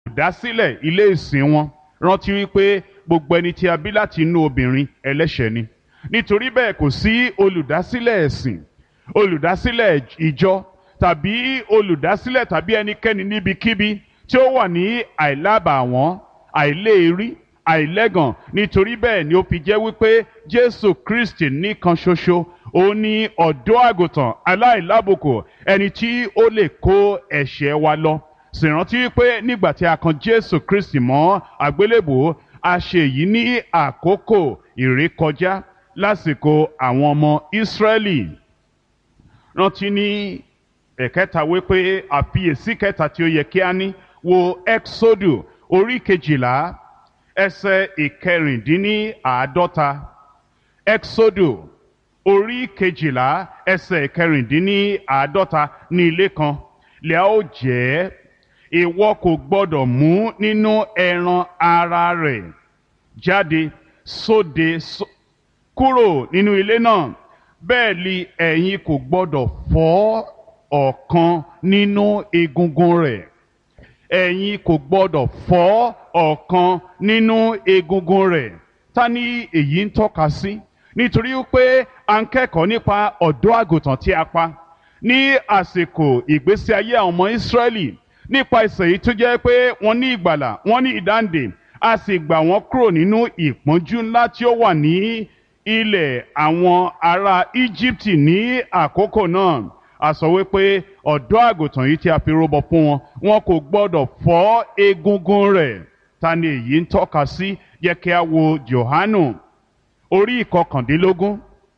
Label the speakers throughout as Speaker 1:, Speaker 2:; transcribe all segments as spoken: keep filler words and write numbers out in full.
Speaker 1: dásílẹ̀ ilé ìsìn wọn rántí wípé gbogbo ẹni tí a bí láti inú obìnrin ẹlẹ́ṣẹ̀ ni. Nítorí bẹ́ẹ̀ kò sí olùdásílẹ̀ ẹ̀sìn, olùdásílẹ̀ ìjọ tàbí olùdásílẹ̀ tàbí ẹnikẹ́ni níbikíbi tí ó wà ní àìlábàwọ́n, àìléèrí, àìlẹ́gàn. Nítorí bẹ́ẹ̀ ni ó fi jẹ́ wípé Jésù Kristi nìkan ṣoṣo ó ní ọ̀dọ́ àgùntàn aláìlábùkù, ẹni tí ó lè kó ẹ̀ṣẹ̀ wa lọ. Sì rántí wípé nígbà tí a kan Jésù Kristi mọ́ àgbélébùú, a ṣe èyí ní àkókò ìrékọjá lásìkò àwọn ọmọ Ísírẹ́lì. Rántí ní ẹ̀kẹta wípé àfiyèsí kẹta tí ó yẹ kí a ní wo Ẹ́ksódù orí kejìlá ẹsẹ̀ ìkẹrìndínláàádọ́ta. Ẹ́ksódù orí kejìlá ẹsẹ̀ ìkẹrìndínláàádọ́ta. Ní ilé kan lè a ó jẹ́, ìwọ kò gbọdọ̀ mú nínú ẹran ara rẹ̀ jáde sóde kúrò nínú ilé náà, bẹ́ẹ̀ ni ẹ̀yin kò gbọdọ̀ fọ́ ọ̀kan nínú egungun rẹ̀. Ẹ̀yin kò gbọdọ̀ fọ́ ọ̀kan nínú egungun rẹ̀. Ta ni èyí ń tọ́ka sí? Nítorí pé a ń kẹ́kọ̀ọ́ nípa ọ̀dọ́ àgùntàn tí a pa ní àsìkò ìgbésí ayé àwọn ọmọ Ísírẹ́lì, nípa ìsẹ̀ yìí tó jẹ́ pé wọ́n ní ìgbàlà, wọ́n ní ìdáǹdè, a sì gbà wọ́n kúrò nínú ìpọ́njú ńlá tí ó wà ní ilẹ̀ àwọn ará Íjíbítì ní àkókò náà. A sọ wípé ọ̀dọ́ àgùntàn yìí tí a fi rúbọ fún wọn, wọn kò gbọdọ̀ fọ́ egungun rẹ̀. Ta ni èyí ń tọ́ka sí? Yẹ kí a wo Jòhánù orí ìkọkàndínlógún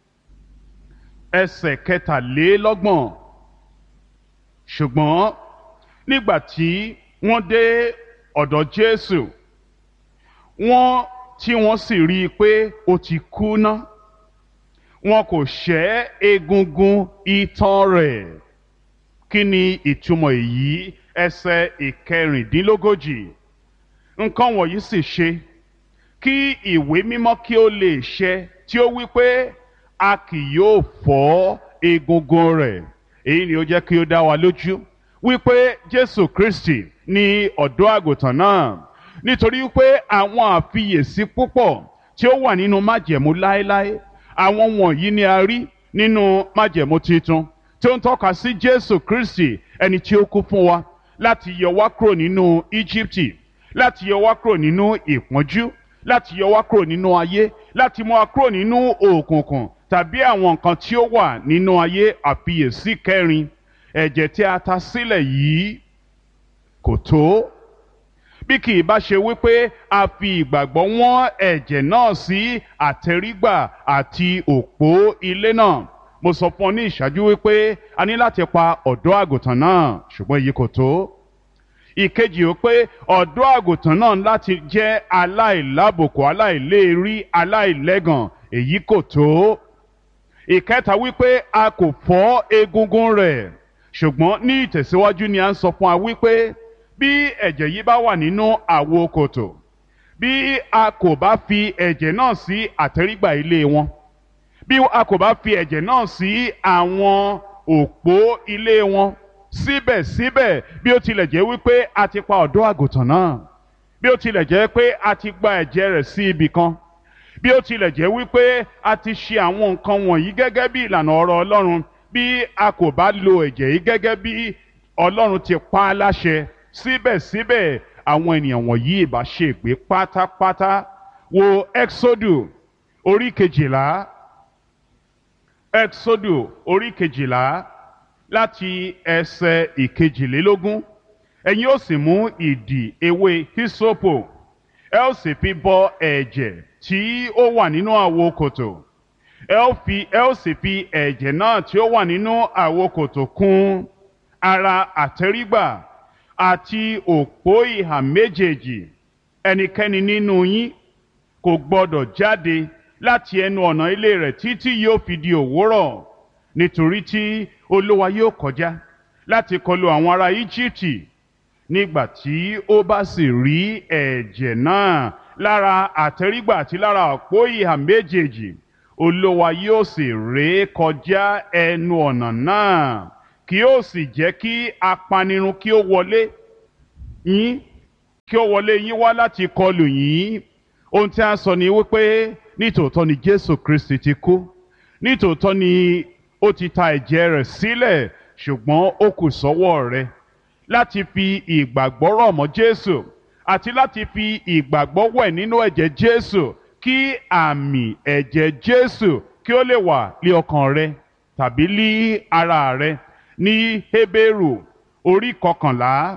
Speaker 1: ẹsẹ̀ kẹtàlélọ́gbọ̀n. Ṣùgbọ́n nígbà tí wọ́n dé ọ̀dọ̀ Jésù, wọ́n tí wọ́n sì rí i pé ó ti kú ná, wọn kò ṣẹ́ egungun itan rẹ̀. Kí ni ìtumọ̀ èyí? Ẹsẹ̀ ìkẹrìndínlógójì. Nǹkan wọ̀nyí sì ṣe kí ìwé mímọ́ kí ó lè ṣẹ tí ó wí pé a kì yóò fọ́ egungun rẹ̀. Èyí ni ó jẹ́ kí ó dá wa lójú wípé Jésù Kristi ni ọ̀dọ́ àgùntàn náà, nítorí wípé àwọn àfiyèsí púpọ̀ tí ó wà nínú májẹ̀mú láéláé, àwọn wọ̀nyí ni a rí nínú májẹ̀mú titun tí ó ń tọ́ka sí Jésù Kristi, ẹni tí ó kú fún wa láti yọ wá kúrò nínú Íjíbítì, láti yọ wá kúrò nínú ìpọ́njú, láti yọ wá kúrò nínú ayé, láti mú wa kúrò nínú òkùnkùn tàbí àwọn nǹkan tí ó wà nínú ayé. Àfiyèsí kẹrin, ẹ̀jẹ̀ tí a ta sílẹ̀ yìí kò tó, bí kì í bá ṣe wípé a fi ìgbàgbọ́ wọ́n ẹ̀jẹ̀ náà sí àtẹrígbà àti òpó ilé náà. Mo sọ fún ọ ní ìṣáájú wípé a ní láti pa ọ̀dọ́ àgùntàn náà, ṣùgbọ́n èyí kò tó. Ìkejì ó pé ọ̀dọ́ àgùntàn náà láti jẹ́ aláìlábùkù, aláìléèrí, aláìlẹ́gàn, èyí kò tó. Ìkẹta wípé a kò fọ́ egungun rẹ̀, ṣùgbọ́n ní ìtẹ̀síwájú ni a ń sọ fún wa wípé bí ẹ̀jẹ̀ yìí bá wà nínú àwo kòtò, bí a kò bá fi ẹ̀jẹ̀ náà sí àtẹ́rígbà ilé wọn, bí a kò bá fi ẹ̀jẹ̀ náà sí àwọn òpó ilé wọn, síbẹ̀síbẹ̀ bí ó tilẹ̀ jẹ́ wípé a ti pa ọ̀dọ́ àgùntàn náà, bí ó tilẹ̀ jẹ́ pé a ti gba ẹ̀jẹ̀ rẹ̀ sí ibì kan, bí ó tilẹ̀ jẹ́ wípé a ti ṣe àwọn nǹkan wọ̀nyí gẹ́gẹ́ bí ìlànà ọ̀rọ̀ Ọlọ́run, bí a kò bá lo ẹ̀jẹ̀ yìí gẹ́gẹ́ bí Ọlọ́run ti pa á láṣẹ, síbẹ̀síbẹ̀ àwọn ènìyàn wọ̀nyí ìbá ṣègbé pátápátá. Wo Ẹ́ksódù orí kejìlá, Ẹ́ksódù orí kejìlá láti ẹsẹ̀ ìkejìlélógún. Ẹ̀yin ó sì mú ìdì ewé hísópù, ẹ ó sì fi bọ ẹ̀jẹ̀ tí ó wà nínú àwo kòtò, ẹ ó fi ẹ ó sì fi ẹ̀jẹ̀ náà tí ó wà nínú àwo kòtò kùn ara àtẹ́rígbà àti òpó ìhà méjèèjì. Ẹnikẹ́ni nínú yín kò gbọdọ̀ jáde láti ẹnu ọ̀nà ilé rẹ̀ títí yóò fi di òwúrọ̀, nítorí tí Olúwa yóò kọjá láti kọlu àwọn ará Íjíbítì. Nígbà tí ó bá sì rí ẹ̀jẹ̀ náà lára àtẹ́rígbà àti lára òpó ìhà méjèèjì, Olúwa yóò sì ré kọjá ẹnu ọ̀nà náà, kì yóò sì jẹ́ kí apanirun kí ó wọlé yín kí ó wọlé yín wá láti kọlù yín. Ohun tí a sọ ni wípé nítòótọ́ ni Jésù Kristi ti kú, nítòótọ́ ni ó ti ta ẹ̀jẹ̀ rẹ̀ sílẹ̀, ṣùgbọ́n ó kù sọ́wọ́ rẹ láti fi ìgbàgbọ́ rọ̀ mọ́ Jésù àti láti fi ìgbàgbọ́ wẹ̀ nínú ẹ̀jẹ̀ Jésù, kí àmì ẹ̀jẹ̀ Jésù kí ó lè wà lé ọkàn rẹ tàbí lé ara rẹ. Ní Hébérù orí kọkànlá,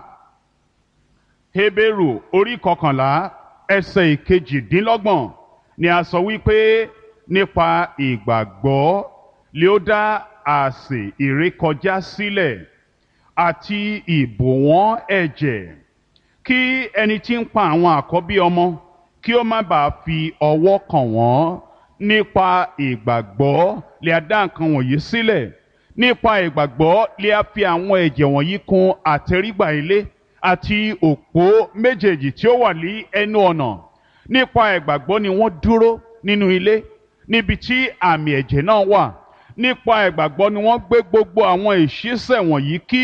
Speaker 1: Hébérù orí kọkànlá ẹsẹ̀ ìkejìdínlọ́gbọ̀n ni a sọ wípé nípa ìgbàgbọ́ lé ó dá àsè ìrékọjá sílẹ̀ àti ìbòwọ́n ẹ̀jẹ̀, kí ẹni tí ń pa àwọn àkọ́bí ọmọ kí ó má bàa fi ọwọ́ kàn wọ́n. Nípa ìgbàgbọ́ lè a dá nǹkan wọ̀nyí sílẹ̀. Nípa ìgbàgbọ́ lè a fi àwọn ẹ̀jẹ̀ wọ̀nyí kùn àtẹ́rígbà ilé àti òpó méjèèjì tí ó wà ní ẹnu ọ̀nà. Nípa ìgbàgbọ́ ni wọ́n dúró nínú ilé níbi tí àmì ẹ̀jẹ̀ náà wà. Nípa ìgbàgbọ́ ni wọ́n gbé gbogbo àwọn ìṣísẹ̀ wọ̀nyí kí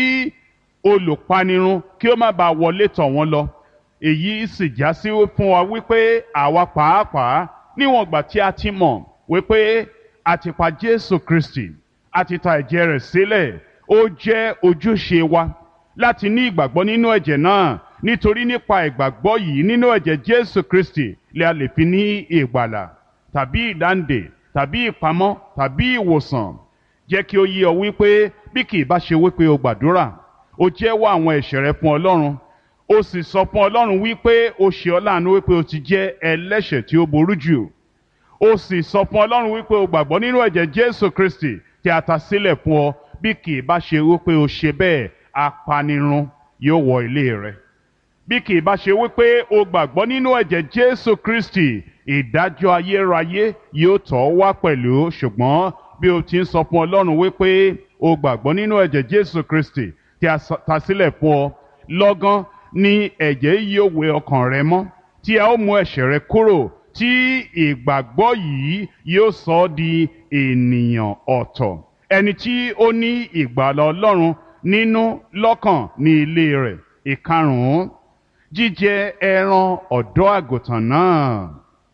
Speaker 1: olùpanirun kí ó má bàa wọlé tọ̀ wọ́n lọ. Èyí sì já sí fún wa wípé àwa pàápàá níwọ̀n ìgbà tí a ti mọ̀ wípé a ti pa Jésù Kristi, a ti ta ẹ̀jẹ̀ rẹ̀ sílẹ̀, ó jẹ́ ojúṣe wa láti ní ìgbàgbọ́ nínú ẹ̀jẹ̀ náà, nítorí nípa ìgbàgbọ́ yìí nínú ẹ̀jẹ̀ Jésù Kristi lè a lè fi ní ìgbàlà tàbí ìdáǹdè tàbí ìpamọ́ tàbí ìwòsàn. Jẹ́ kí ó yé ọ wípé bí kì í bá ṣe wípé o gbàdúrà, o jẹ́wọ́ àwọn ẹ̀ṣẹ̀ rẹ fún Ọlọ́run, o sì sọ fún Ọlọ́run wípé o ṣe ọ́ láàánú wípé o ti jẹ́ ẹlẹ́ṣẹ̀ tí ó burú jù, o sì sọ fún Ọlọ́run wípé o gbàgbọ́ nínú ẹ̀jẹ̀ Jésù Kristi tí a ta sílẹ̀ fún ọ, bí kì í bá ṣe wípé o ṣe bẹ́ẹ̀, apanirun yóò wọ ilé rẹ. Bí kì í bá ṣe wípé o gbàgbọ́ nínú ẹ̀jẹ̀ Jésù Kristi, ìdájọ́ ayérayé yóò tọ̀ wá pẹ̀lú. Ṣùgbọ́n bí o ti ń sọ fún Ọlọ́run wípé o gbàgbọ́ nínú ẹ̀jẹ̀ Jésù Kristi tí a ta sílẹ̀ fún ọ, lọ́gán ni ẹ̀jẹ̀ yóò wẹ ọkàn rẹ mọ́, tí a ó mú ẹ̀ṣẹ̀ rẹ kúrò, tí ìgbàgbọ́ yìí yóò sọ ọ́ di ènìyàn ọ̀tọ̀, ẹni tí ó ní ìgbàlà Ọlọ́run nínú lọ́kàn ní ilé rẹ̀. Ìkarùn-ún, jíjẹ ẹran ọ̀dọ́ àgùntàn náà.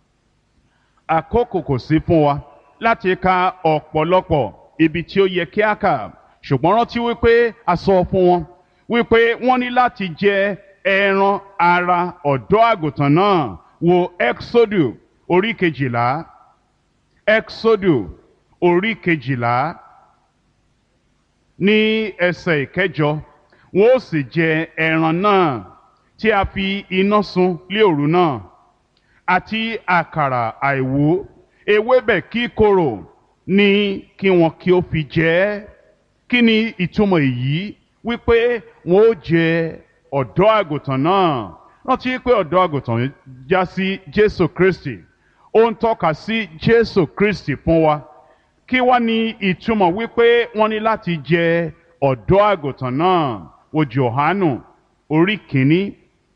Speaker 1: Àkókò kò sí fún wa láti ka ọ̀pọ̀lọpọ̀ ibi tí ó yẹ kí a kà, ṣùgbọ́n rántí wípé a sọ fún wọn wípé wọ́n ní láti jẹ ẹran ara ọ̀dọ́ àgùntàn náà. Wo Exodu orí kejìlá, Exodu orí kejìlá ní ẹsẹ̀ ìkẹjọ, wọ́n ó sì jẹ ẹran náà tí a fi iná sun lé òru náà, àti àkàrà àìwú, ewébẹ̀ kíkorò ní kí wọn kí ó fi jẹ ẹ́. Kí ni ìtumọ̀ èyí? Wípé wọn ó jẹ ọ̀dọ́ àgùntàn náà. Rántí pé ọ̀dọ́ àgùntàn já sí Jésù Kristi, ó ń tọ́ka sí Jésù Kristi fún wa. Kí wá ní ìtumọ̀ wípé wọ́n ní láti jẹ ọ̀dọ́ àgùntàn náà? Wo Jòhánù orí kìíní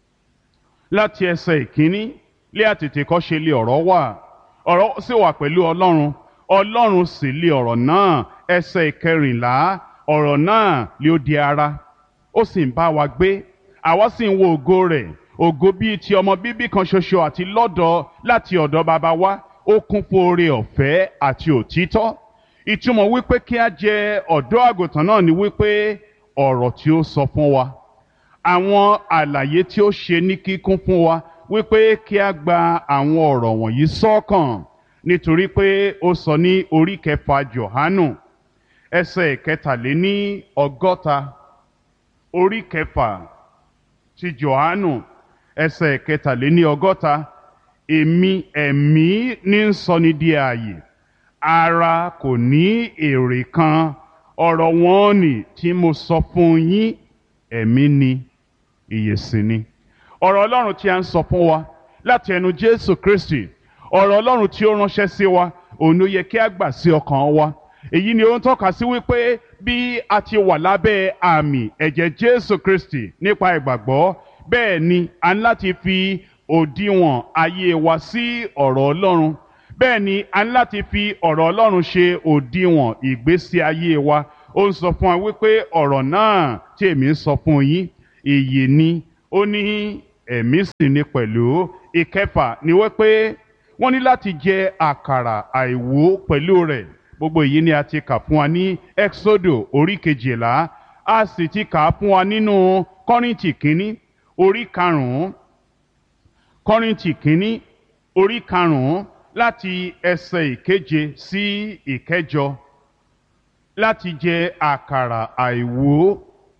Speaker 1: láti ẹsẹ̀ ìkíní, lé àtètèkọ́ṣe lé ọ̀rọ̀ wà, ọ̀rọ̀ sì wà pẹ̀lú Ọlọ́run, Ọlọ́run sì lé ọ̀rọ̀ náà. Ẹsẹ̀ ìkẹrìnlá, ọ̀rọ̀ náà lé ó di ara, ó sì ń bá wa gbé, àwa sì ń wo ògo rẹ̀, ògo bíi ti ọmọ bíbí kan ṣoṣo àti lọ́dọ̀ láti ọ̀dọ̀ baba wa, ó kún fún oore ọ̀fẹ́ àti òtítọ́. Ìtumọ̀ wípé kí a jẹ ọ̀dọ́ àgùntàn náà ni wípé ọ̀rọ̀ tí ó sọ fún wa, àwọn àlàyé tí ó ṣe ní kíkún fún wa, wípé kí a gba àwọn ọ̀rọ̀ wọ̀nyí sọ́kàn, nítorí pé ó sọ ní orí kẹfà Jòhánù ẹsẹ̀ kẹtàléní ọgọ́ta, orí kẹfà ti Jòhánù ẹsẹ̀ kẹtàléní ọgọ́ta, èmi ẹ̀mí ní ń sọni di ààyè, ara kò ní èrè kan. Ọ̀rọ̀ wọn ni tí mo sọ fún yín, ẹ̀mí ni, ìyè sì ni. Ọ̀rọ̀ Ọlọ́run tí a ń sọ fún wa láti ẹnu Jésù Kristi, ọ̀rọ̀ Ọlọ́run tí ó ránṣẹ́ sí wa, òun ló yẹ kí a gbà sí ọkàn wa. Èyí ni ó ń tọ́ka sí wípé bí a ti wà lábẹ́ àmì ẹ̀jẹ̀ Jésù Kristi nípa ìgbàgbọ́, bẹ́ẹ̀ ni a ní láti fi òdiwọ̀n ayé wa sí ọ̀rọ̀ Ọlọ́run. Bẹ́ẹ̀ ni a ní láti fi ọ̀rọ̀ Ọlọ́run ṣe òdiwọ̀n ìgbésí ayé wa. Ó ń sọ fún wa wípé ọ̀rọ̀ náà tí èmi ń sọ fún yín, ìyè ni, ó ní ẹ̀mí sì ni pẹ̀lú. Ìkẹfà ni wípé wọ́n ní láti jẹ àkàrà àìwú pẹ̀lú rẹ̀. Gbogbo èyí ni a ti kà fún wa ní Ẹ́ksódù orí kejìlá, a sì ti kà á fún wa nínú Kọ́ríńtì kínní orí karùn-ún Kọ́ríńtì kínní orí karùn-ún láti ẹsẹ̀ ìkeje sí ìkẹjọ, láti jẹ àkàrà àìwú.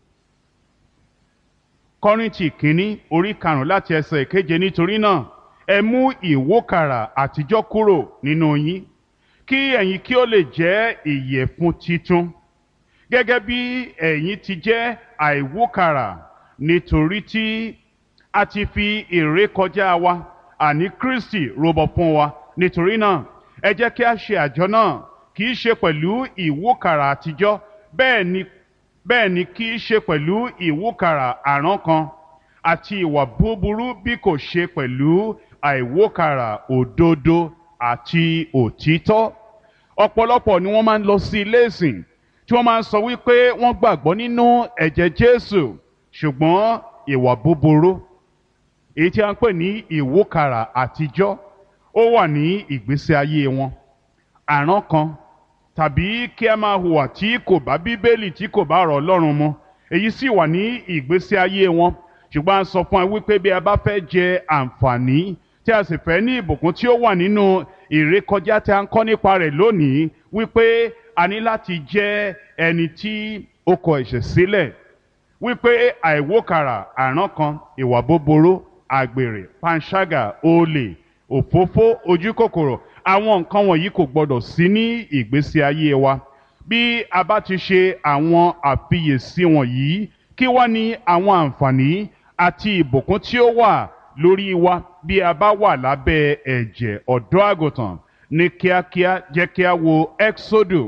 Speaker 1: Kọ́ríńtì kínní orí karùn-ún láti ẹsẹ̀ ìkeje, nítorí náà ẹ mú ìwókàrà àtijọ́ kúrò nínú yín, kí ẹ̀yin kí ó lè jẹ́ ìyẹ̀fun titun, gẹ́gẹ́ bí ẹ̀yin ti jẹ́ àìwókàrà, nítorí tí a ti fi ìrékọjá wa, àní Kristi rúbọ fún wa. Nítorí náà ẹ jẹ́ kí a ṣe àjọ náà, kì í ṣe pẹ̀lú ìwókàrà àtijọ́, bẹ́ẹ̀ ni bẹ́ẹ̀ ni kì í ṣe pẹ̀lú ìwókàrà àrán kan àti ìwà búburú, bí kò ṣe pẹ̀lú àìwókàrà òdodo àti òtítọ́. Ọ̀pọ̀lọpọ̀ ni wọ́n máa ń lọ sí ilé ìsìn tí wọ́n máa ń sọ wípé wọ́n gbàgbọ́ nínú ẹ̀jẹ̀ Jésù, ṣùgbọ́n ìwà búburú, èyí tí a ń pè ní ìwókàrà àtijọ́, ó wà ní ìgbésí ayé wọn. Àrán kan tàbí kí a máa hùwà tí kò bá Bíbélì, tí kò bá ọ̀rọ̀ Ọlọ́run mu, èyí sì wà ní ìgbésí ayé wọn. Ṣùgbọ́n a sọ fún wa wípé bí a bá fẹ́ jẹ àǹfààní tí a sì fẹ́ ní ìbùkún tí ó wà nínú ìrékọjá tí a ń kọ́ nípa rẹ̀ lónìí, wípé a ní láti jẹ́ ẹni tí ó kọ ẹ̀ṣẹ̀ sílẹ̀, wípé àìwókàrà àrán kan, ìwà búburú, àgbèrè, panṣágà, olè, òfófó, ojúkòkòrò, àwọn nǹkan wọ̀nyí kò gbọdọ̀ sí ní ìgbésí ayé wa. Bí a bá ti ṣe àwọn àfiyèsí wọ̀nyí, kí wá ní àwọn àǹfààní àti ìbùkún tí ó wà lórí wa bí a bá wà lábẹ́ ẹ̀jẹ̀ ọ̀dọ́ àgùntàn? Ní kíákíá jẹ́ kí a wo Ẹ́ksódù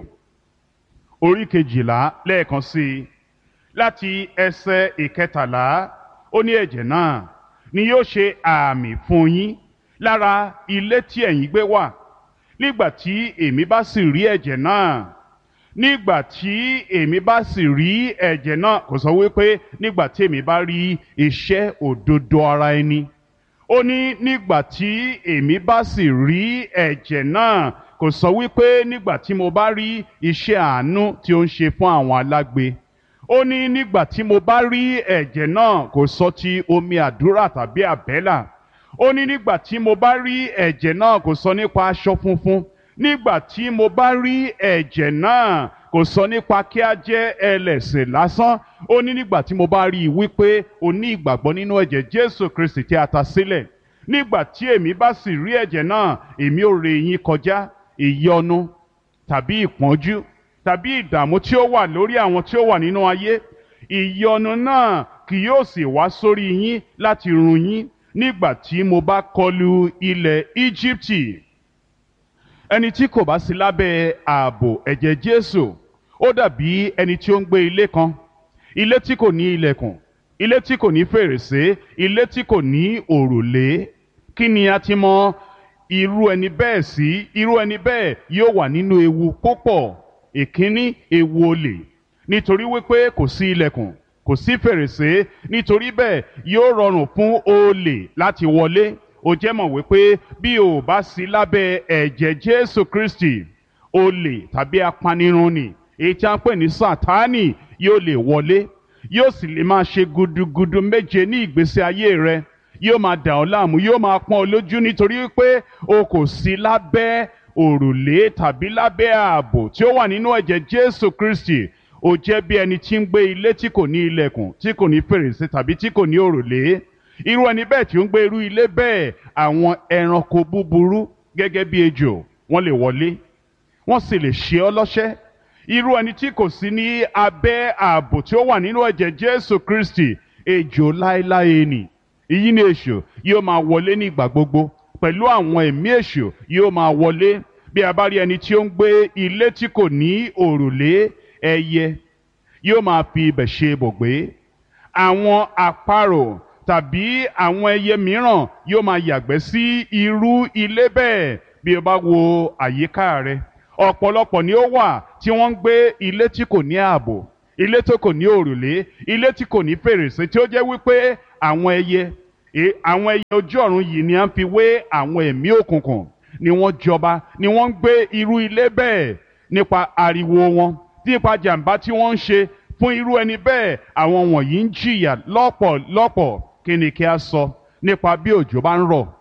Speaker 1: orí kejìlá lẹ́ẹ̀kan sí i, láti ẹsẹ̀ ìkẹtàlá. Ó ní ẹ̀jẹ̀ náà ni yóò ṣe àmì fún yín lára ilé tí ẹ̀yin gbé wà. Nígbà tí èmi bá sì rí ẹ̀jẹ̀ náà, nígbà tí èmi bá sì rí ẹ̀jẹ̀ náà, kò sọ wípé nígbà tí èmi bá rí iṣẹ́ òdodo ara ẹni. Ó ní nígbà tí èmi bá sì rí ẹ̀jẹ̀ náà, kò sọ wípé nígbà tí mo bá rí iṣẹ́ àánú tí ó ń ṣe fún àwọn alágbe. Ó ní nígbà tí mo bá rí ẹ̀jẹ̀ náà, kò sọ ti omi àdúrà tàbí àbẹ́là. Ó ní nígbà tí mo bá rí ẹ̀jẹ̀ náà, kò sọ nípa aṣọ funfun. Nígbà tí mo bá rí ẹ̀jẹ̀ náà, kò sọ nípa kí a jẹ́ ẹlẹ́sìn lásán. Ó ní nígbà tí mo bá rí i wípé o ní ìgbàgbọ́ nínú ẹ̀jẹ̀ Jésù Kristi tí a ta sílẹ̀. Nígbà tí èmi bá sì rí ẹ̀jẹ̀ náà, èmi ò ré yín kọjá ìyọnu tàbí ìpọ́njú tàbí ìdààmú tí ó wà lórí àwọn tí ó wà nínú ayé. Ìyọnu náà kì yóò sì wá sórí yín láti run yín nígbà tí mo bá kọlu ilẹ̀ Íjíbítì. Ẹni tí kò bá sí lábẹ́ ààbò ẹ̀jẹ̀ Jésù, ó dàbí ẹni tí ó ń gbé ilé kan, ilé tí kò ní ilẹ̀kùn, ilé tí kò ní fèrèsé, ilé tí kò ní òrùlé. Kí ni a ti mọ irú ẹni bẹ́ẹ̀ sí? Irú ẹni bẹ́ẹ̀ yóò wà nínú ewu púpọ̀. Ìkíní, ewu olè, nítorí wípé kò sí ilẹ̀kùn, kò sí fèrèsé, nítorí bẹ́ẹ̀ yóò rọrùn fún olè láti wọlé. Ó jẹ́ mọ̀ wípé bí o bá sí lábẹ́ ẹ̀jẹ̀ Jésù Kristi, olè tàbí apanirun ni, èyí tí a ń pè ní Sátánì, yóò lè wọlé, yóò sì lè máa ṣe gudugudu méje ní ìgbésí ayé rẹ, yóò máa dà ọ́ láàmú, yóò máa pọ́n ọ lójú, nítorí wípé o kò sí lábẹ́ òrùlé tàbí lábẹ́ ààbò tí ó wà nínú ẹ̀jẹ̀ Jésù Kristi. Ó jẹ́ bí ẹni tí ń gbé ilé tí kò ní ilẹ̀kùn, tí kò ní fèrèsé tàbí tí kò ní òrùlé. Irú ẹni bẹ́ẹ̀ tí ó ń gbé irú ilé bẹ́ẹ̀, àwọn ẹranko búburú gẹ́gẹ́ bí ejò wọ́n lè wọlé, wọ́n sì lè ṣe ọ́ lọ́ṣẹ́. Irú ẹni tí kò sí ní abẹ́ ààbò tí ó wà nínú ẹ̀jẹ̀ Jésù Kristi, ejò láéláé ni. Èyí ni èṣù yóò máa wọlé ní ìgbà gbogbo, pẹ̀lú àwọn ẹ̀mí èṣù yóò máa wọlé. Bí a bá rí ẹni tí ó ń gbé ilé tí kò ní òrùlé, ẹyẹ yóò máa fi ibẹ̀ ṣe ibùgbé. Àwọn àparò tàbí àwọn ẹyẹ mìíràn yóò máa yàgbẹ́ sí irú ilé bẹ́ẹ̀. Bí o bá wo àyíká rẹ, ọ̀pọ̀lọpọ̀ ni ó wà tí wọ́n ń gbé ilé tí kò ní ààbò, ilé tó kò ní òrùlé, ilé tí kò ní fèrèsé, tí ó jẹ́ wípé àwọn ẹyẹ, E- àwọn ẹyẹ ojú ọ̀run yìí ni à ń fi wé àwọn ẹ̀mí òkùnkùn, ni wọ́n jọba, ni wọ́n ń gbé irú ilé bẹ́ẹ̀ nípa ariwo wọn, nípa jàǹbá tí wọ́n ń ṣe fún irú ẹni bẹ́ẹ̀. Àwọn wọ̀nyí ń jìyà lọ́pọ̀lọpọ̀. Kí ni kí a sọ nípa bí òjò bá ń rọ̀,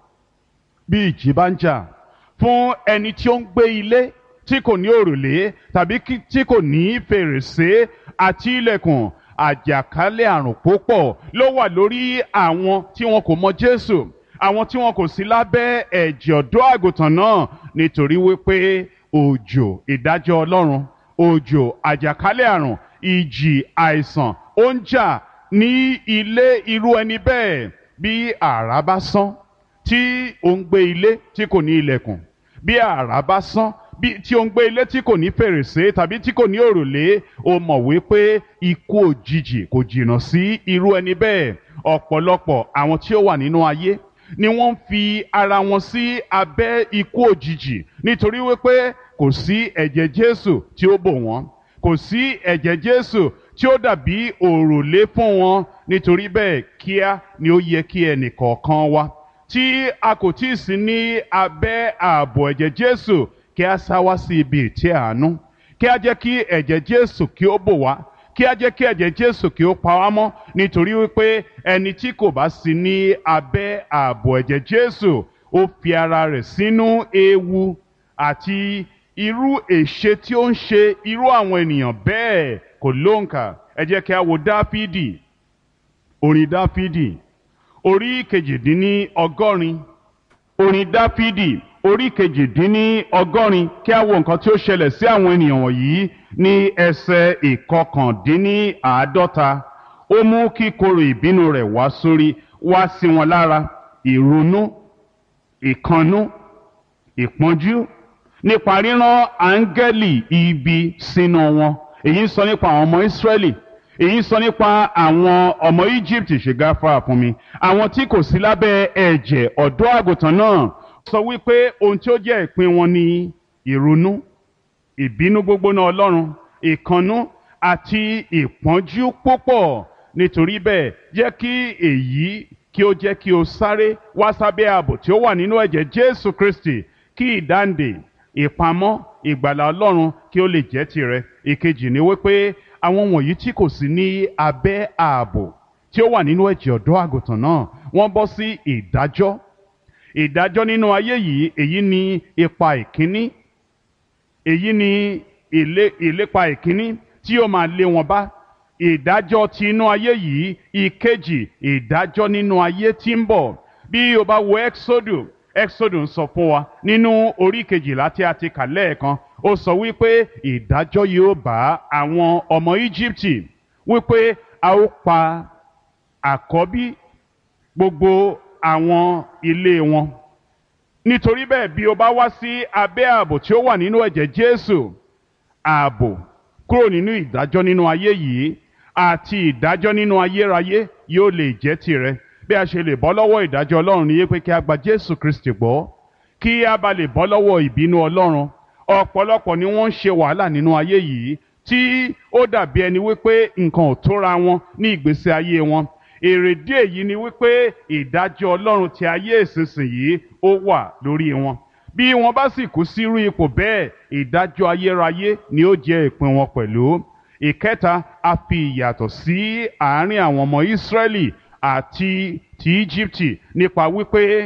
Speaker 1: bí ìjì bá ń jà, fún ẹni tí ó ń gbé ilé tí kò ní òrùlé tàbí kí- tí kò ní fèrèsé àti ilẹ̀kùn. Àjàkálẹ̀ àrùn púpọ̀ ló wà lórí àwọn tí wọn kò mọ Jésù, àwọn tí wọn kò sí lábẹ́ ẹ̀jẹ̀ ọ̀dọ́ àgùntàn náà, nítorí wípé òjò ìdájọ́ Ọlọ́run, òjò àjàkálẹ̀ àrùn, ìjì àìsàn ó ń jà ní ilé irú ẹni bẹ́ẹ̀. Bí àrá bá sán tí ó ń gbé ilé tí kò ní ilẹ̀kùn, bí àrá bá sán bí tí ó ń gbé ilé tí kò ní fèrèsé tàbí tí kò ní òrùlé, ó mọ̀ wípé ikú òjijì kò jìnnà sí irú ẹni bẹ́ẹ̀. Ọ̀pọ̀lọpọ̀ àwọn tí ó wà nínú ayé ni wọ́n ń fi ara wọn sí abẹ́ ikú òjijì, nítorí wípé kò sí ẹ̀jẹ̀ Jésù tí ó bò wọ́n, kò sí ẹ̀jẹ̀ Jésù tí ó dàbí òrùlé fún wọn. Nítorí bẹ́ẹ̀, kíá ni ó yẹ kí ẹnì kọ̀ọ̀kan wa tí a kò tí ì sí ní abẹ́ ààbò ẹ̀jẹ̀ Jésù, kí a sá wá sí ibi ìtẹ́ àánú, kí a jẹ́ kí ẹ̀jẹ̀ Jésù kí ó bò wá, kí a jẹ́ kí ẹ̀jẹ̀ Jésù kí ó pa wá mọ́. Nítorí wípé ẹni tí kò bá sí ní abẹ́ ààbò ẹ̀jẹ̀ Jésù, ó fi ara rẹ̀ sínú ewu àti irú èṣe tí ó ń ṣe irú àwọn ènìyàn bẹ́ẹ̀ kò lóǹkà. Ẹ jẹ́ kí a wo Dáfídì, orin Dáfídì orí kejìdínní ọgọ́rin, orin Dáfídì orí kejìdínní ọgọ́rin. Kí a wo nǹkan tí ó ṣẹlẹ̀ sí àwọn ènìyàn wọ̀nyí ní ẹsẹ̀ ìkọkàndínní àádọ́ta. Ó mú kíkorò ìbínú rẹ̀ wá sórí wá sí wọn lára, ìrunú, ìkannú, ìpọ́njú, nípa rírán áńgẹ́lì ibi sínú wọn. Èyí ń sọ nípa àwọn ọmọ Ísírẹ́lì, èyí ń sọ nípa àwọn ọmọ Egypt. Ṣe gáfárà fún mi, àwọn tí kò sí lábẹ́ ẹ̀jẹ̀ ọ̀dọ́ àgùntàn náà. Sọ wípé ohun tí ó jẹ́ ìpín wọn ni ìrunú, ìbínú gbógbóná Ọlọ́run, ìkannú àti ìpọ́njú púpọ̀. Nítorí bẹ́ẹ̀, jẹ́ kí èyí kí ó jẹ́ kí o sáré wá sábẹ́ ààbò tí ó wà nínú ẹ̀jẹ̀ Jésù Kristi, kí ìdáǹdè, ìpamọ́, ìgbàlà Ọlọ́run kí ó lè jẹ́ tirẹ̀. Ìkejì ni wípé àwọn wọ̀nyí tí kò sí ní abẹ́ ààbò tí ó wà nínú ẹ̀jẹ̀ ọ̀dọ́ àgùntàn náà, wọ́n bọ́ sí ìdájọ́. Ìdájọ́ nínú ayé yìí, èyí ni ipa ìkíní, èyí ni ilé ìlépa ìkíní tí ó máa lé wọn bá. Ìdájọ́ ti inú ayé yìí. Ìkejì, ìdájọ́ nínú ayé tí ń bọ̀. Bí o bá wo Exodus, Exodus ń sọ fún wa nínú orí kejìlá tí a ti kà lẹ́ẹ̀kan. Ó sọ wípé ìdájọ́ yóò bá àwọn ọmọ Íjíbítì, wípé a ó pa àkọ́bí gbogbo àwọn ilé wọn. Nítorí bẹ́ẹ̀, bí o bá wá sí abẹ́ ààbò tí ó wà nínú ẹ̀jẹ̀ Jésù, ààbò kúrò nínú ìdájọ́ nínú ayé yìí àti ìdájọ́ nínú ayérayé yóò lè jẹ́ tirẹ̀. Bí a ṣe lè bọ́ lọ́wọ́ ìdájọ́ Ọlọ́run ni pé kí a gba Jésù Kristi gbọ́, kí a bá lè bọ́ lọ́wọ́ ìbínú Ọlọ́run. Ọ̀pọ̀lọpọ̀ ni wọ́n ń ṣe wàhálà nínú ayé yìí tí ó dàbí ẹni wípé nǹkan ò tóra wọn ní ìgbésí ayé wọn. Èrèdí èyí ni wípé ìdájọ́ Ọlọ́run ti ayé ìsinsìnyí ó wà lórí wọn. Bí wọ́n bá sì kú sírú ipò bẹ́ẹ̀, ìdájọ́ ayérayé ni ó jẹ́ ìpín wọn pẹ̀lú. Ìkẹta, a fi ìyàtọ̀ sí àárín àwọn ọmọ Ísírẹ́lì àti ti Íjíbítì nípa wípé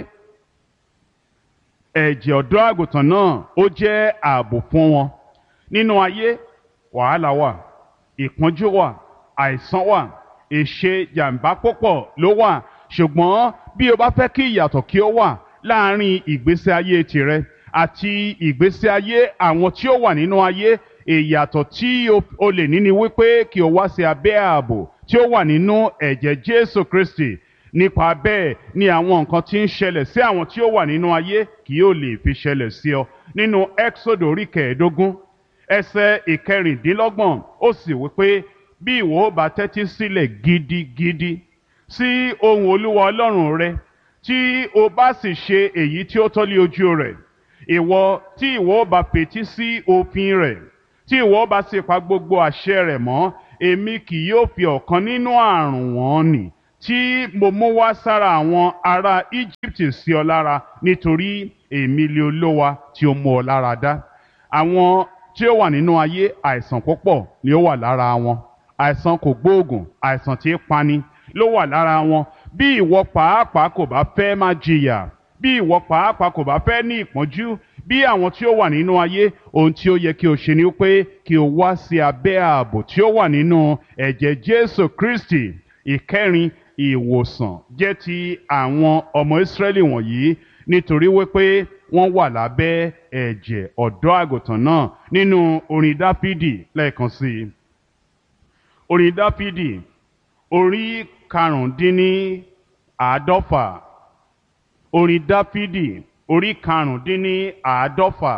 Speaker 1: ẹ̀jẹ̀ ọ̀dọ́ àgùntàn náà ó jẹ́ ààbò fún wọn. Nínú ayé, wàhálà wà, ìpọ́njú wà, àìsàn wà, èṣe jàǹbá púpọ̀ ló wà. Ṣùgbọ́n bí o bá fẹ́ kí ìyàtọ̀ kí ó wà láàárín ìgbésí ayé tirẹ̀ àti ìgbésí ayé àwọn tí ó wà nínú ayé, ìyàtọ̀ tí o lè ní ni wípé kí o wá sí abẹ́ ààbò tí ó wà nínú ẹ̀jẹ̀ Jésù Kristi. Nípa bẹ́ẹ̀ ni àwọn nǹkan tí ń ṣẹlẹ̀ sí àwọn tí ó wà nínú ayé kì yóò lè fi ṣẹlẹ̀ sí ọ. Nínú Exodus orí kẹẹ̀ẹ́dógún ẹsẹ̀ ìkẹrìndínlọ́gbọ̀n, ó sì wípé bí ìwọ ó bá tẹ́tí sílẹ̀ gidigidi sí ohùn Olúwa Ọlọ́run rẹ, tí o bá sì ṣe èyí tí ó tọ́ lé ojú rẹ̀, ìwọ tí ìwọ ó bá fetí sí òfin rẹ̀, tí ìwọ ó bá sì pa gbogbo àṣẹ rẹ̀ mọ́, èmi kì yóò fi ọ̀kan nínú àrùn wọn nì tí mo mú wá sára àwọn ará Íjíbítì sí ọ lára, nítorí èmi lé Olúwa tí ó mú ọ lára dá. Àwọn tí ó wà nínú ayé, àìsàn púpọ̀ ni ó wà lára wọn. Àìsàn kò gbóògùn, àìsàn tí ń pani ló wà lára wọn. Bí ìwọ pàápàá kò bá fẹ́ máa jìyà, bí ìwọ pàápàá kò bá fẹ́ ní ìpọ́njú bí àwọn tí ó wà nínú ayé, ohun tí ó yẹ kí o ṣe ni pé kí o wá sí abẹ́ ààbò tí ó wà nínú ẹ̀jẹ̀ Jésù Kristi. Ìkẹrin, ìwòsàn jẹ́ ti àwọn ọmọ Ísírẹ́lì wọ̀nyí, nítorí wípé wọ́n wà lábẹ́ ẹ̀jẹ̀ ọ̀dọ́ àgùntàn náà. Nínú orin Dáfídì lẹ́ẹ̀kan sí i, orin Dáfídì orí karùndínní àádọ́fà, orin Dáfídì orí karùndínní àádọ́fà,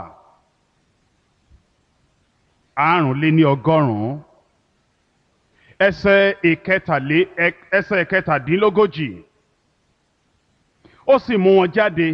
Speaker 1: àrùnléní ọgọ́rùn-ún, ẹsẹ̀ ìkẹtàlé ẹsẹ̀ ìkẹtàdínlógójì. Ó sì mú wọn jáde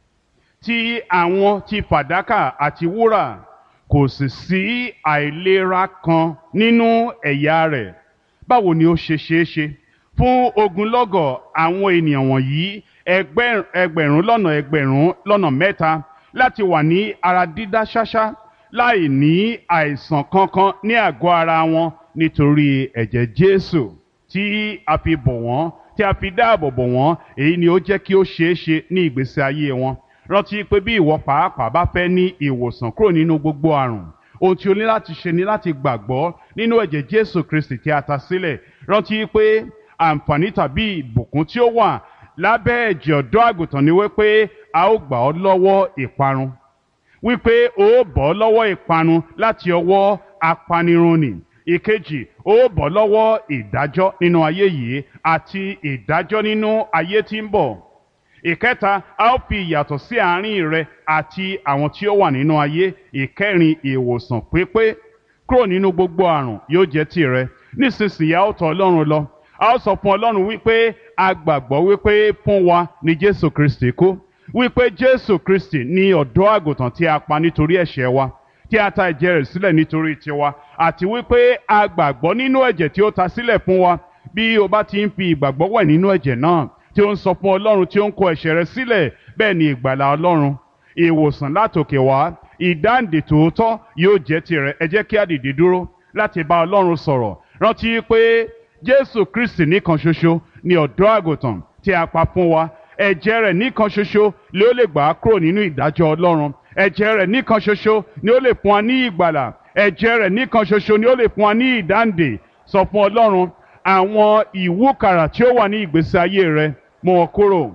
Speaker 1: ti àwọn ti fàdákà àti wúrà, kò sì sí àìlera kan nínú ẹ̀yà rẹ̀. Báwo ni ó ṣe ṣeé ṣe fún ogunlọ́gọ̀ àwọn ènìyàn wọ̀nyí, ẹgbẹ̀rún ẹgbẹ̀rún lọ́nà ẹgbẹ̀rún lọ́nà mẹ́ta, láti wà ní ara dídá ṣáṣá láì ní àìsàn kankan ní àgọ́ ara wọn, nítorí ẹ̀jẹ̀ Jésù tí a fi bò wọ́n, tí a fi dáàbò bò wọ́n. Èyí ni ó jẹ́ kí ó ṣeé ṣe ní ìgbésí ayé wọn. Rántí pé bí ìwọ pàápàá bá fẹ́ ní ìwòsàn kúrò nínú gbogbo àrùn, ohun tí o ní láti ṣe ni láti gbàgbọ́ nínú ẹ̀jẹ̀ Jésù Kristi tí a ta sílẹ̀. Rántí pé àǹfààní tàbí ìbùkún tí ó wà lábẹ́ ẹ̀jẹ̀ ọ̀dọ́ àgùntàn ni wípé a ó gbà ọ́ lọ́wọ́ ìparun, wípé o ó bọ́ lọ́wọ́ ìparun láti ọwọ́ apanirun nì. Ìkejì, o ó bọ́ lọ́wọ́ ìdájọ́ nínú ayé yìí àti ìdájọ́ nínú ayé tí ń bọ̀. Ìkẹta, a ó fi ìyàtọ̀ sí àárín rẹ àti àwọn tí ó wà nínú ayé. Ìkẹrin, ìwòsàn pípé kúrò nínú gbogbo àrùn yóò jẹ́ tìrẹ. Nísinsìnyí a ó tọ̀ Ọlọ́run lọ. A ó sọ fún Ọlọ́run wípé a gbàgbọ́ wípé fún wa ni Jésù Kristi kú, wípé Jésù Kristi ni ọ̀dọ́ àgùntàn tí a pa nítorí ẹ̀ṣẹ̀ wa, tí a ta ẹ̀jẹ̀ rẹ̀ sílẹ̀ nítorí tiwa, àti wípé a gbàgbọ́ nínú ẹ̀jẹ̀ tí ó ta sílẹ̀ fún wa. Bí o bá ti ń fi ìgbàgbọ́ wẹ̀ nínú ẹ̀jẹ̀ náà, tí ó ń sọ fún Ọlọ́run, tí ó ń kó ẹ̀ṣẹ̀ rẹ sílẹ̀, bẹ́ẹ̀ ni ìgbàlà Ọlọ́run, ìwòsàn látòkè wá, ìdáǹdè tòótọ́ yóò jẹ́ tirẹ̀. Ẹ jẹ́ kí a dìde dúró láti bá Ọlọ́run sọ̀rọ̀. Rántí pé Jésù Kristi nìkan ṣoṣo ni ọ̀dọ́ àgùntàn tí a pa fún wa. Ẹ̀jẹ̀ rẹ̀ nìkan ṣoṣo ni ó lè gbà á kúrò nínú ìdájọ́ Ọlọ́run. Ẹ̀jẹ̀ rẹ̀ nìkan ṣoṣo ni ó lè fún wa ní ìgbàlà. Ẹ̀jẹ̀ rẹ̀ nìkan ṣoṣo ni ó lè fún wa ní ìdáǹdè. Sọ fún Ọlọ́run àwọn ìwúkàrà tí ó wà ní ìgbésí ayé rẹ, mú wọn kúrò.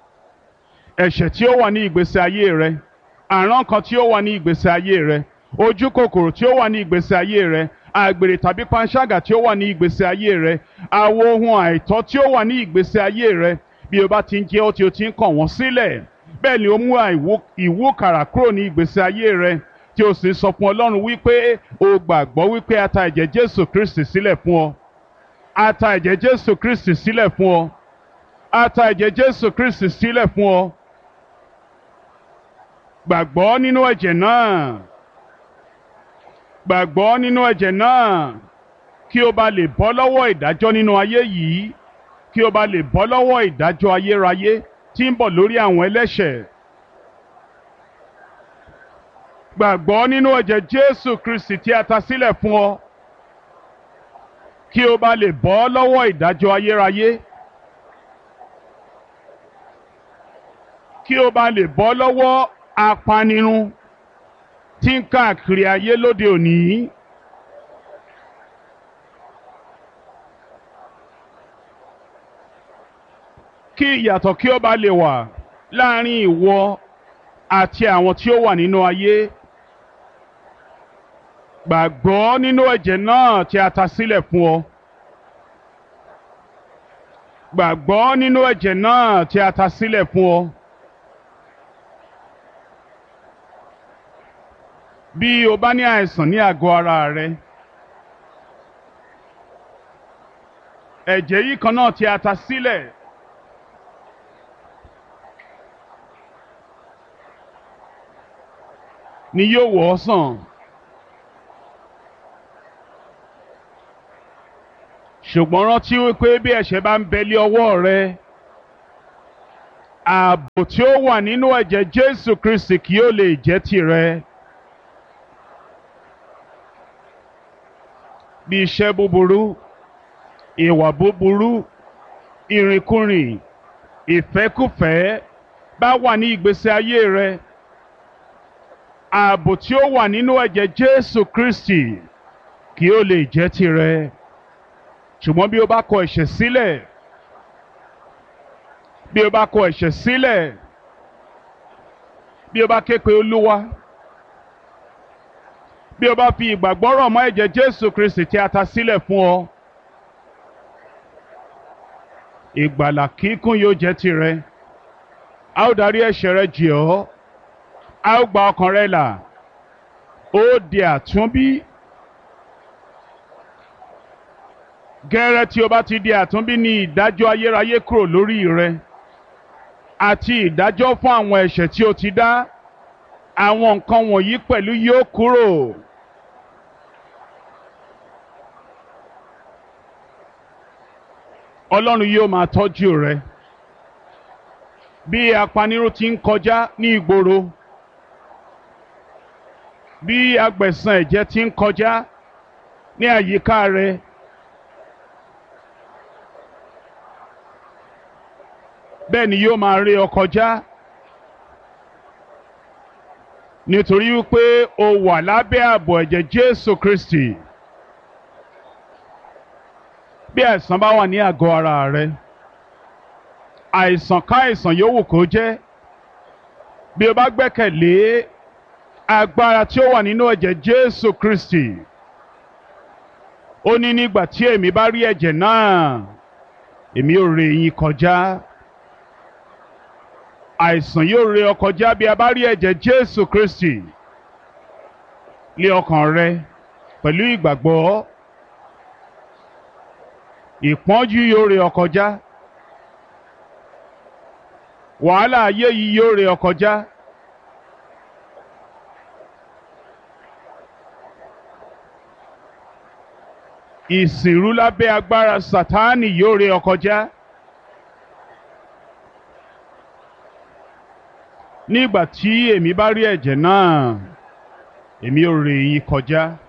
Speaker 1: Ẹ̀ṣẹ̀ tí ó wà ní ìgbésí ayé rẹ, àrán kan tí ó wà ní ìgbésí ayé rẹ, ojú kòkòrò tí ó wà ní ìgbésí ayé rẹ, àgbèrè tàbí panṣágà tí ó wà ní ìgbésí ayé rẹ, àwọn ohun àìtọ́ tí ó wà ní ìgbésí ayé rẹ. Bí o bá ti ń jẹ́ ọ́ tí o ti ń kàn wọ́n sílẹ̀, bẹ́ẹ̀ ni ó mú ìwúkàrà kúrò ní ìgbésí ayé rẹ, tí o sì sọ fún Ọlọ́run wípé o gbàgbọ́ wípé a ta ẹ̀jẹ̀ Jésù Kristi sílẹ̀ fún ọ. A ta ẹ̀jẹ̀ Jésù Kristi sílẹ̀ fún ọ. A ta ẹ̀jẹ̀ Jésù Kristi sílẹ̀ fún ọ. Gbàgbọ́ nínú ẹ̀jẹ̀ náà. Gbàgbọ́ nínú ẹ̀jẹ̀ náà kí o bá lè bọ́ lọ́wọ́ ìdájọ́ nínú ayé yìí, kí o bá lè bọ́ lọ́wọ́ ìdájọ́ ayérayé tí ń bọ̀ lórí àwọn ẹlẹ́ṣẹ̀. Gbàgbọ́ nínú ẹ̀jẹ̀ Jésù Kristi tí a ta sílẹ̀ fún ọ, kí o bá lè bọ́ lọ́wọ́ ìdájọ́ ayérayé, kí o bá lè bọ́ lọ́wọ́ apanirun tí ń káàkiri ayé lóde òní. Kí ìyàtọ̀ kí ó bá lè wà láàrin ìwọ àti àwọn tí ó wà nínú ayé. Gbàgbọ́ nínú ẹ̀jẹ̀ náà tí a ta sílẹ̀ fún ọ. Gbàgbọ́ nínú ẹ̀jẹ̀ náà tí a ta sílẹ̀ fún ọ. Bí o bá ní àìsàn ní àgọ́ ara rẹ, ẹ̀jẹ̀ yìí kan náà tí a ta sílẹ̀ ni yóò wò ọ́ sàn. ṣùgbọ́n rántí wípé bí ẹ̀ṣẹ̀ bá ń bẹ lé ọwọ́ rẹ, ààbò tí ó wà nínú ẹ̀jẹ̀ Jésù Kristi kì yóò lè jẹ́ tìrẹ. Bí iṣẹ́ búburú, ìwà búburú, ìrìnkúrìn, ìfẹ́kúfẹ̀ẹ́ bá wà ní ìgbésí ayé rẹ, ààbò tí ó wà nínú ẹ̀jẹ̀ Jésù Kristi kì yóò lè jẹ́ tìrẹ. Ṣùgbọ́n bí o bá kọ ẹ̀ṣẹ̀ sílẹ̀, bí o bá kọ ẹ̀ṣẹ̀ sílẹ̀, bí o bá ké pe Olúwa, bí o bá fi ìgbàgbọ́ rọ̀ mọ́ ẹ̀jẹ̀ Jésù Kristi tí a ta sílẹ̀ fún ọ, ìgbàlà kíkún yóò jẹ́ tìrẹ. A ó darí ẹ̀ṣẹ̀ rẹ jì ọ́, a ó gba ọkàn rẹ là, ó di àtúnbí. Gẹ́rẹ́ tí o bá ti di àtúnbí ni ìdájọ́ ayérayé kúrò lórí rẹ àti ìdájọ́ fún àwọn ẹ̀ṣẹ̀ tí o ti dá. Àwọn nǹkan wọ̀nyí pẹ̀lú yóò kúrò. Ọlọ́run yóò máa tọ́jú rẹ. Bí apanirun ti ń kọjá ní ìgboro, bí agbẹ̀san ẹ̀jẹ̀ ti ń kọjá ní àyíká rẹ, bẹ́ẹ̀ ni yóò máa ré ọ kọjá, nítorí wípé o wà lábẹ́ ààbò ẹ̀jẹ̀ Jésù Kristi. Bí àìsàn bá wà ní àgọ́ ara rẹ, àìsàn káàìsàn yòówù kó jẹ́, bí o bá gbẹ́kẹ̀lé agbára tí ó wà nínú ẹ̀jẹ̀ Jésù Kristi, ó ní nígbà tí èmi bá rí ẹ̀jẹ̀ náà, èmi ó ré yín kọjá. Àìsàn yóò ré ọ kọjá bí a bá rí ẹ̀jẹ̀ Jésù Kristi lé ọkàn rẹ pẹ̀lú ìgbàgbọ́. Ìpọ́njú yóò ré ọ kọjá. Wàhálà ayé yìí yóò ré ọ kọjá. Ìsìnrú lábẹ́ agbára Sátánì yóò ré ọ kọjá. Nígbà tí èmi bá rí ẹ̀jẹ̀ náà, èmi ó ré yín kọjá.